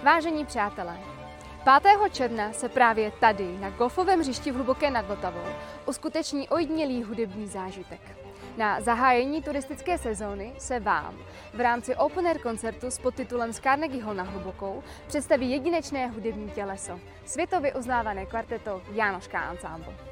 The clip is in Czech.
Vážení přátelé, 5. června se právě tady, na golfovém hřišti v Hluboké nad Vltavou, uskuteční ojedinělý hudební zážitek. Na zahájení turistické sezóny se vám v rámci Open Air koncertu s podtitulem Z Carnegie Hall na Hlubokou představí jedinečné hudební těleso, světově uznávané kvarteto Jánoška Ensemble.